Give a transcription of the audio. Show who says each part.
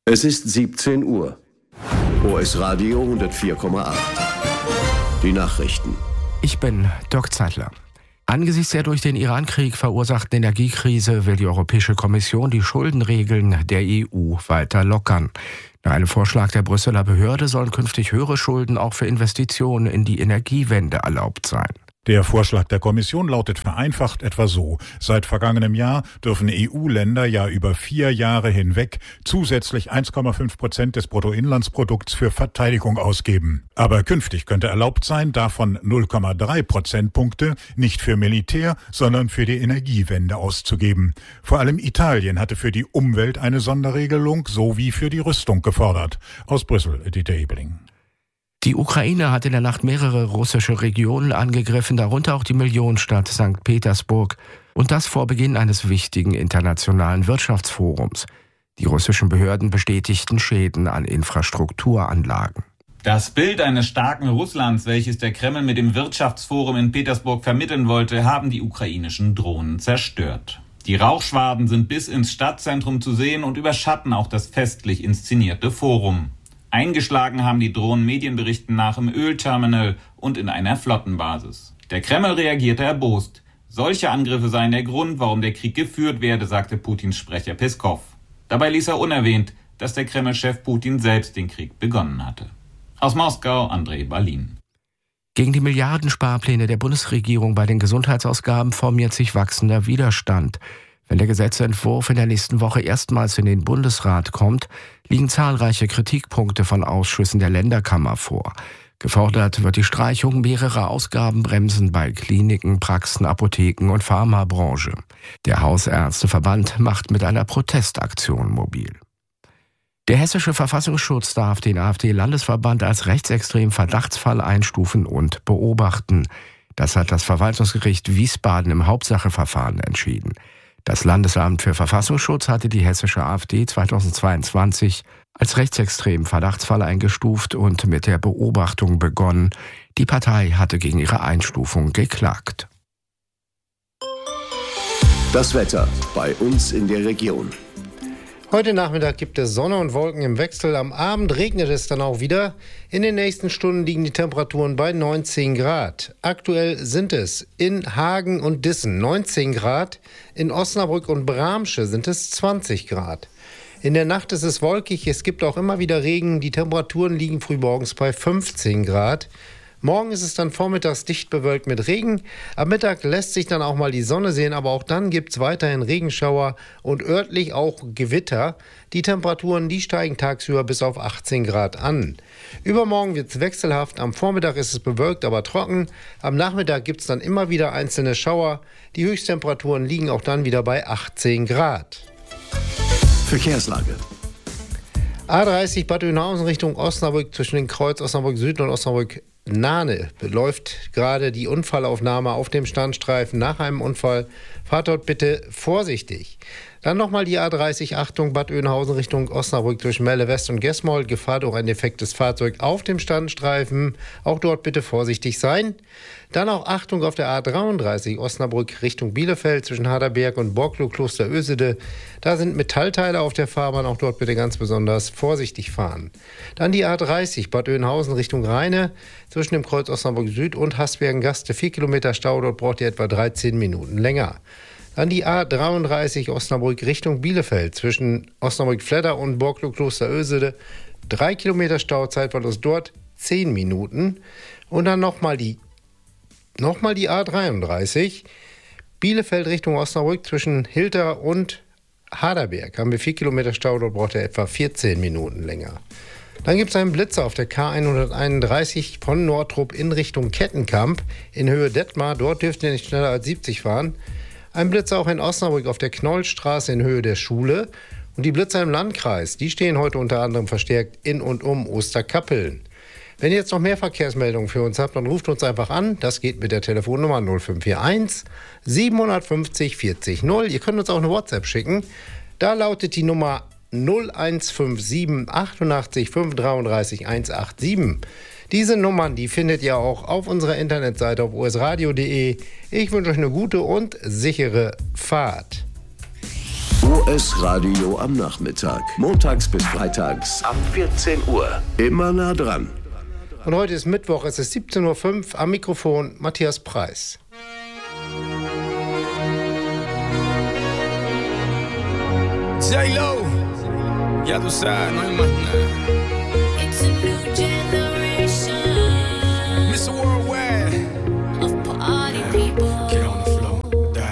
Speaker 1: Es ist 17 Uhr. OS Radio 104,8. Die Nachrichten.
Speaker 2: Ich bin Dirk Zeitler. Angesichts der durch den Iran-Krieg verursachten Energiekrise will die Europäische Kommission die Schuldenregeln der EU weiter lockern. Nach einem Vorschlag der Brüsseler Behörde sollen künftig höhere Schulden auch für Investitionen in die Energiewende erlaubt sein.
Speaker 3: Der Vorschlag der Kommission lautet vereinfacht etwa so: Seit vergangenem Jahr dürfen EU-Länder ja über 4 Jahre hinweg zusätzlich 1,5% des Bruttoinlandsprodukts für Verteidigung ausgeben. Aber künftig könnte erlaubt sein, davon 0,3 Prozentpunkte nicht für Militär, sondern für die Energiewende auszugeben. Vor allem Italien hatte für die Umwelt eine Sonderregelung sowie für die Rüstung gefordert. Aus Brüssel, Dieter Ebeling.
Speaker 2: Die Ukraine hat in der Nacht mehrere russische Regionen angegriffen, darunter auch die Millionenstadt St. Petersburg, und das vor Beginn eines wichtigen internationalen Wirtschaftsforums. Die russischen Behörden bestätigten Schäden an Infrastrukturanlagen.
Speaker 4: Das Bild eines starken Russlands, welches der Kreml mit dem Wirtschaftsforum in Petersburg vermitteln wollte, haben die ukrainischen Drohnen zerstört. Die Rauchschwaden sind bis ins Stadtzentrum zu sehen und überschatten auch das festlich inszenierte Forum. Eingeschlagen haben die Drohnen Medienberichten nach im Ölterminal und in einer Flottenbasis. Der Kreml reagierte erbost. Solche Angriffe seien der Grund, warum der Krieg geführt werde, sagte Putins Sprecher Peskov. Dabei ließ er unerwähnt, dass der Kreml-Chef Putin selbst den Krieg begonnen hatte. Aus Moskau, Andrei Balin.
Speaker 2: Gegen die Milliardensparpläne der Bundesregierung bei den Gesundheitsausgaben formiert sich wachsender Widerstand. Wenn der Gesetzentwurf in der nächsten Woche erstmals in den Bundesrat kommt, liegen zahlreiche Kritikpunkte von Ausschüssen der Länderkammer vor. Gefordert wird die Streichung mehrerer Ausgabenbremsen bei Kliniken, Praxen, Apotheken und Pharmabranche. Der Hausärzteverband macht mit einer Protestaktion mobil. Der Hessische Verfassungsschutz darf den AfD-Landesverband als rechtsextremen Verdachtsfall einstufen und beobachten. Das hat das Verwaltungsgericht Wiesbaden im Hauptsacheverfahren entschieden. Das Landesamt für Verfassungsschutz hatte die hessische AfD 2022 als rechtsextremen Verdachtsfall eingestuft und mit der Beobachtung begonnen. Die Partei hatte gegen ihre Einstufung geklagt.
Speaker 1: Das Wetter bei uns in der Region.
Speaker 5: Heute Nachmittag gibt es Sonne und Wolken im Wechsel. Am Abend regnet es dann auch wieder. In den nächsten Stunden liegen die Temperaturen bei 19 Grad. Aktuell sind es in Hagen und Dissen 19 Grad. In Osnabrück und Bramsche sind es 20 Grad. In der Nacht ist es wolkig. Es gibt auch immer wieder Regen. Die Temperaturen liegen frühmorgens bei 15 Grad. Morgen ist es dann vormittags dicht bewölkt mit Regen. Am Mittag lässt sich dann auch mal die Sonne sehen, aber auch dann gibt es weiterhin Regenschauer und örtlich auch Gewitter. Die Temperaturen, die steigen tagsüber bis auf 18 Grad an. Übermorgen wird es wechselhaft. Am Vormittag ist es bewölkt, aber trocken. Am Nachmittag gibt es dann immer wieder einzelne Schauer. Die Höchsttemperaturen liegen auch dann wieder bei 18 Grad.
Speaker 1: Verkehrslage.
Speaker 5: A30 Bad Oeynhausen Richtung Osnabrück zwischen den Kreuz Osnabrück Süd und Osnabrück Nahne läuft gerade die Unfallaufnahme auf dem Standstreifen nach einem Unfall. Fahrt dort bitte vorsichtig. Dann nochmal die A30, Achtung, Bad Oeynhausen Richtung Osnabrück zwischen Melle West und Gesmold. Gefahr durch ein defektes Fahrzeug auf dem Standstreifen. Auch dort bitte vorsichtig sein. Dann auch Achtung auf der A33 Osnabrück Richtung Bielefeld zwischen Harderberg und Borklow Kloster Ösede. Da sind Metallteile auf der Fahrbahn. Auch dort bitte ganz besonders vorsichtig fahren. Dann die A30 Bad Oeynhausen Richtung Rheine zwischen dem Kreuz Osnabrück Süd und Hasbergen-Gaste 4 Kilometer Stau. Dort braucht ihr etwa 13 Minuten länger. Dann die A33 Osnabrück Richtung Bielefeld zwischen Osnabrück-Fledder und Borklow Kloster Ösede. 3 Kilometer Stau, Zeitverlust dort 10 Minuten. Und dann nochmal die A33 Bielefeld Richtung Osnabrück zwischen Hilter und Harderberg. Haben wir 4 Kilometer Stau, dort braucht er etwa 14 Minuten länger. Dann gibt es einen Blitzer auf der K131 von Nordrup in Richtung Kettenkamp in Höhe Detmar. Dort dürft ihr nicht schneller als 70 fahren. Ein Blitzer auch in Osnabrück auf der Knollstraße in Höhe der Schule. Und die Blitzer im Landkreis, die stehen heute unter anderem verstärkt in und um Osterkappeln. Wenn ihr jetzt noch mehr Verkehrsmeldungen für uns habt, dann ruft uns einfach an. Das geht mit der Telefonnummer 0541 750 40 0. Ihr könnt uns auch eine WhatsApp schicken. Da lautet die Nummer 0157 88 533 187. Diese Nummern, die findet ihr auch auf unserer Internetseite auf osradio.de. Ich wünsche euch eine gute und sichere Fahrt.
Speaker 1: US Radio am Nachmittag. Montags bis freitags ab 14 Uhr. Immer nah dran.
Speaker 5: Und heute ist Mittwoch, es ist 17.05 Uhr. Am Mikrofon Matthias Preis.
Speaker 6: J-Lo, ya tú sabes, no hay más nada.